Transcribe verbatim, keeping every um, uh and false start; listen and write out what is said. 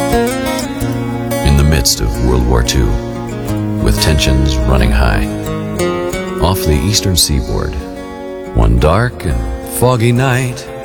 In the midst of World War Two, with tensions running high, off the eastern seaboard, one dark and foggy night,